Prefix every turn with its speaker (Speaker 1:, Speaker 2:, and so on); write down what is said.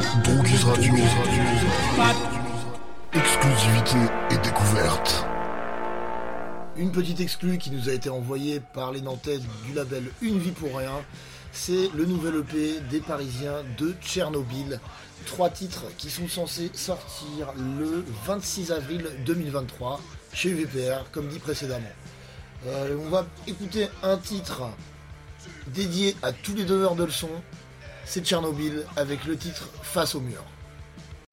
Speaker 1: Dronkies Radio. Exclusivité et découverte.
Speaker 2: Une petite exclue qui nous a été envoyée par les Nantais du label Une Vie pour Rien. C'est le nouvel EP des Parisiens de Tchernobyl. 3 titres qui sont censés sortir le 26 avril 2023 chez UVPR, comme dit précédemment. On va écouter un titre dédié à tous les donneurs de leçons. C'est Tchernobyl avec le titre Face au mur.